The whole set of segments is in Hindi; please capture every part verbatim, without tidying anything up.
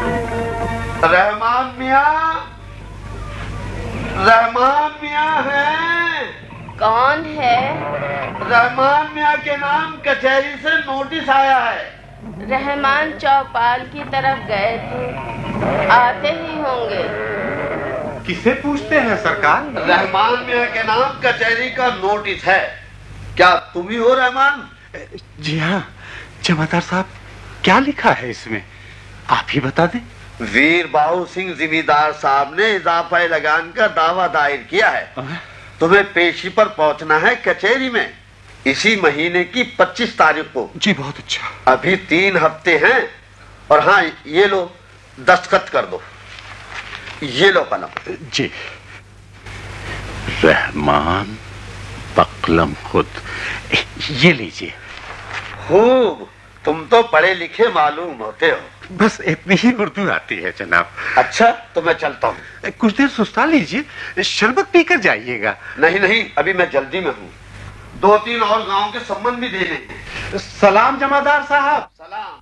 रहमान मियाँ, रहमान मियाँ है? कौन है? रहमान मियाँ के नाम कचहरी से नोटिस आया है। रहमान चौपाल की तरफ गए थे, आते ही होंगे। किसे पूछते हैं सरकार? रहमान मियाँ के नाम कचहरी का नोटिस है। क्या तुम ही हो रहमान? जी हाँ जमादार साहब, क्या लिखा है इसमें आप ही बता दें। वीर बाहू सिंह जिमीदार साहब ने इजाफा लगान का दावा दायर किया है। तुम्हें पेशी पर पहुंचना है कचहरी में इसी महीने की पच्चीस तारीख को। जी बहुत अच्छा। अभी तीन हफ्ते हैं। और हाँ ये लो दस्तखत कर दो। ये लो कलम। जी। रहमान बकलम खुद, ये लीजिए। खूब, तुम तो पढ़े लिखे मालूम होते हो। बस इतनी ही उर्दू आती है जनाब। अच्छा तो मैं चलता हूँ। कुछ देर सुस्ता लीजिए, शरबत पीकर जाइएगा। नहीं नहीं अभी मैं जल्दी में हूँ, दो तीन और गांव के संबंध भी देने हैं। सलाम जमादार साहब। सलाम।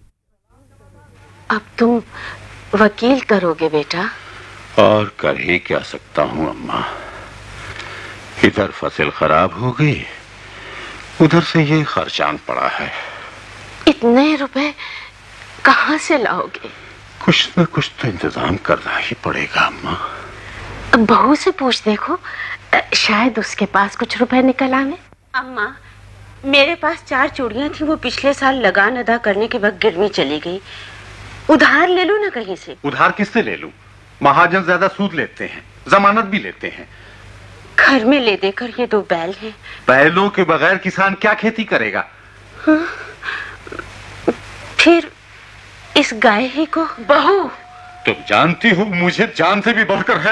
अब तुम वकील करोगे बेटा? और कर ही क्या सकता हूँ अम्मा, इधर फसल खराब हो गई, उधर से ये खर्चान पड़ा है। इतने रुपए कहाँ से लाओगे? कुछ न कुछ तो इंतजाम करना ही पड़ेगा अम्मा। बहू से पूछ देखो, शायद उसके पास कुछ रुपए निकल आवे। अम्मा मेरे पास चार चूड़ियां थी, वो पिछले साल लगान अदा करने के वक्त गिरवी चली गई। उधार ले लूं ना कहीं से? उधार किससे ले लूं? महाजन ज्यादा सूद लेते हैं, जमानत भी लेते हैं। घर में ले देकर ये दो बैल हैं। बैलों के बगैर किसान क्या खेती करेगा? हाँ? फिर इस गाय ही को? बहू तुम जानती हो मुझे जान से भी बढ़कर है।